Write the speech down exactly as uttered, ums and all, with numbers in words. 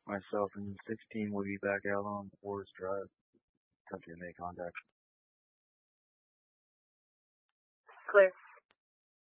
Myself and sixteen will be back out on Forest Drive. Country to make contact. Clear.